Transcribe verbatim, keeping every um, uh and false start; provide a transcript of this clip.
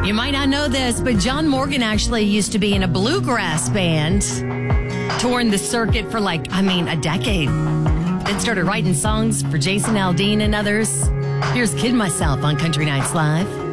You might not know this, but John Morgan actually used to be in a bluegrass band. Touring the circuit for like, I mean, a decade. Then started writing songs for Jason Aldean and others. Here's Kid Myself on Country Nights Live.